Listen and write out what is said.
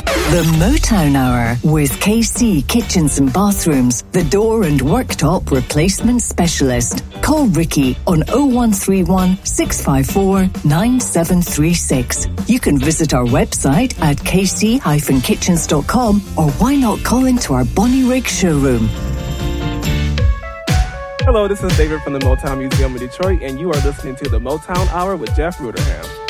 The Motown Hour with KC Kitchens and Bathrooms, the door and worktop replacement specialist. Call Ricky on 0131 654 9736. You can visit our website at kc-kitchens.com, or why not call into our Bonnyrigg showroom. Hello, this is David from the Motown Museum of Detroit, and you are listening to the Motown Hour with Jeff Ruderham.